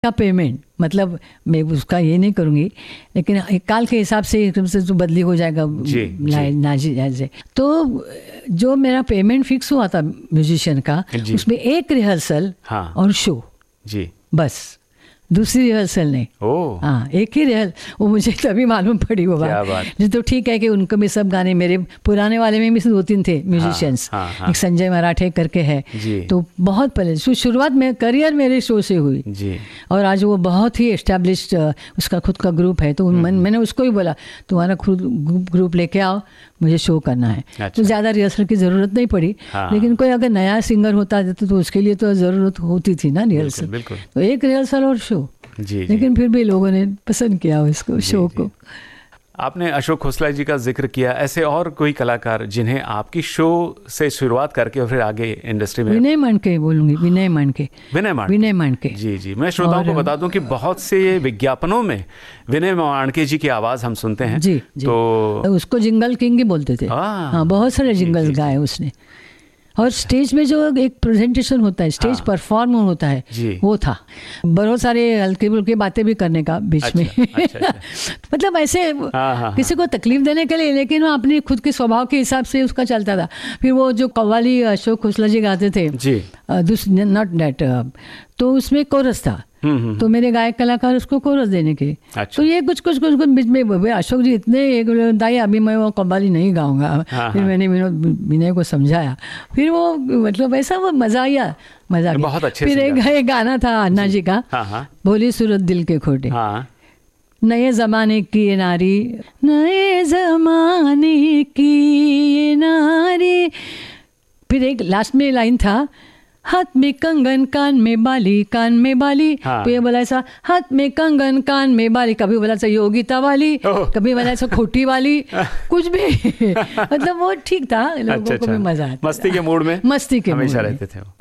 का पेमेंट, मतलब मैं उसका ये नहीं करूँगी, लेकिन काल के हिसाब से एकदम से जो बदली हो जाएगा नाजी। तो जो मेरा पेमेंट फिक्स हुआ था म्यूजिशियन का, उसमें एक रिहर्सल और शो जी, बस दूसरी रिहर्सल नहीं। हाँ, एक ही रिहर्सल। वो मुझे तभी मालूम पड़ी वो बात। तो ठीक है कि उनको भी सब गाने, मेरे पुराने वाले में भी 2-3 थे म्यूजिशियंस। एक संजय मराठे करके है, तो बहुत पहले शुरुआत में करियर मेरे शो से हुई जी। और आज वो बहुत ही एस्टेब्लिश्ड उसका खुद का ग्रुप है। तो मैंने उसको ही बोला तुम्हारा खुद ग्रुप लेके आओ, मुझे शो करना है। अच्छा। तो ज़्यादा रिहर्सल की ज़रूरत नहीं पड़ी। लेकिन कोई अगर नया सिंगर होता तो उसके लिए तो ज़रूरत होती थी ना रिहर्सल। तो एक रिहर्सल और शो जी, लेकिन फिर भी लोगों ने पसंद किया उसको, शो को। आपने अशोक खोसला जी का जिक्र किया, ऐसे और कोई कलाकार जिन्हें आपकी शो से शुरुआत करके और फिर आगे इंडस्ट्री में? विनय मांडके बोलूंगी, विनय मांडके जी जी। मैं श्रोताओं को बता दूं कि बहुत से विज्ञापनों में विनय मांडके जी की आवाज़ हम सुनते हैं जी, तो उसको जिंगल किंग ही बोलते थे। हाँ, बहुत सारे जिंगल्स गाए उसने। और स्टेज में जो एक प्रेजेंटेशन होता है, स्टेज परफॉर्म होता है, वो था। बहुत सारे हल्के फुल्के बातें भी करने का बीच में। मतलब ऐसे किसी को तकलीफ देने के लिए, लेकिन वो अपनी खुद के स्वभाव के हिसाब से उसका चलता था। फिर वो जो कव्वाली अशोक खोसला जी गाते थे, नॉट दैट, तो उसमें कोरस था। तो मेरे गायक कलाकार उसको कोरस देने के। अच्छा। तो ये कुछ बीच में अशोक जी इतने दाई अभी मैं वो कव्वाली नहीं गाऊंगा। फिर मैंने विनय को समझाया, फिर वो मतलब ऐसा वो मजा आया। बहुत अच्छे। फिर एक गाना था अन्ना जी का, भोली सूरत दिल के खोटे, नए जमाने की ये नारी, नए जमाने की ये नारी। फिर एक लास्ट में लाइन था, हाथ में कंगन कान में बाली, कान में बाली। तो ये बोला ऐसा, हाथ में कंगन कान में बाली। कभी बोला ऐसा योगिता वाली, कभी बोला ऐसा खोटी वाली, कुछ भी। मतलब वो ठीक था, लोगों को भी मजा आता, मस्ती के मूड में हमेशा रहते थे।